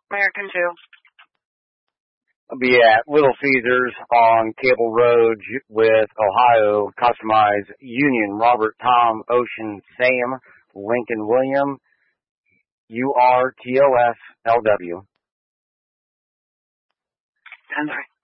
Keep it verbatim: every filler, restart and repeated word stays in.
American two. I'll be at Little Caesars on Cable Road with Ohio, Customized, Union, Robert, Tom, Ocean, Sam, Lincoln, William, U R T O S L W. That's right.